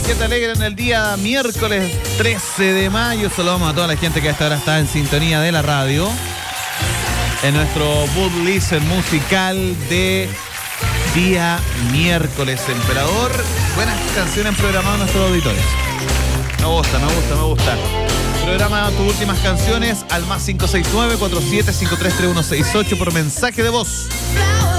que te alegren el día miércoles 13 de mayo. Saludamos a toda la gente que hasta ahora está en sintonía de la radio. En nuestro Boot Listen musical de día miércoles, Emperador. Buenas canciones programadas a nuestros auditores. Me gusta. Programa tus últimas canciones al más 569-47533168 por mensaje de voz.